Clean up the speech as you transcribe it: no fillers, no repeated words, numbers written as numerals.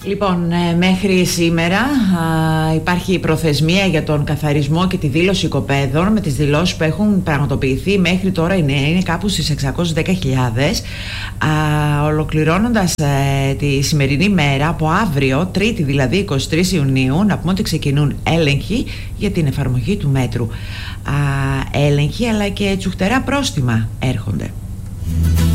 Λοιπόν, μέχρι σήμερα υπάρχει προθεσμία για τον καθαρισμό και τη δήλωση οικοπαίδων, με τις δηλώσεις που έχουν πραγματοποιηθεί μέχρι τώρα είναι κάπου στις 610.000. Ολοκληρώνοντας τη σημερινή μέρα, από αύριο, Τρίτη δηλαδή 23 Ιουνίου, να πούμε ότι ξεκινούν έλεγχοι για την εφαρμογή του μέτρου. Έλεγχοι αλλά και τσουχτερά πρόστιμα έρχονται.